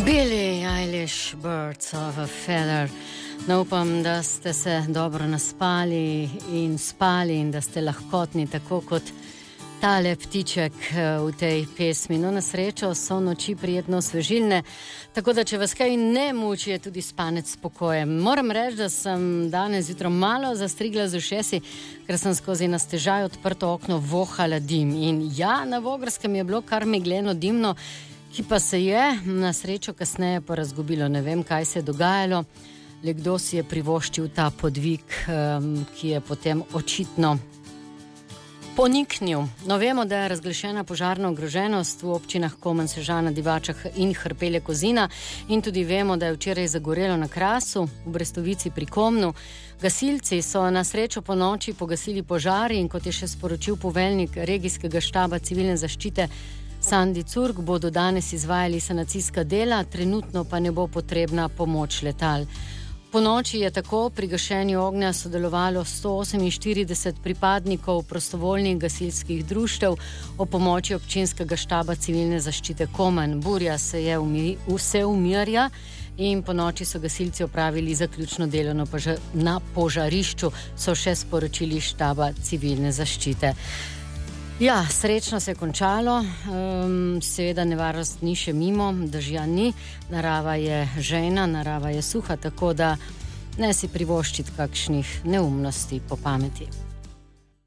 Billie Eilish, Birds of a Feather. No, upam, da ste se dobro naspali in spali in da ste lahkotni, tako kot tale ptiček v tej pesmi. No, na srečo so noči prijetno osvežilne, tako da če vas kaj ne muči, je tudi spanec spokojen. Moram reči, da sem danes zjutraj malo zastrigla z ušesi, ker sem skozi na stežaj odprto okno vohala dim. In ja, na Vogrskem je bilo kar megleno dimno, ki pa se je na srečo kasneje porazgubilo. Ne vem, kaj se je dogajalo. Le kdo si je privoščil ta podvig, ki je potem očitno poniknil. No, vemo, da je razglašena požarna ogroženost v občinah Komen, Sežana, Divačah in Hrpelje Kozina in tudi vemo, da je včeraj zagorelo na Krasu, v Brestovici pri Komnu. Gasilci so na srečo po noči pogasili požari in kot je še sporočil poveljnik regijskega štaba civilne zaščite Sandi Curk, bodo danes izvajali sanacijska dela, trenutno pa ne bo potrebna pomoč letal. Po noči je tako pri gašenju ognja sodelovalo 148 pripadnikov prostovoljnih gasilskih društev o pomoči občinskega štaba civilne zaščite Komen. Burja se je vse umirja in po noči so gasilci opravili zaključno delo na požarišču, so še sporočili štaba civilne zaščite. Ja, srečno se je končalo, seveda nevarnost ni še mimo, dežja ni, narava je žejna, narava je suha, tako da ne si privoščiti kakšnih neumnosti po pameti.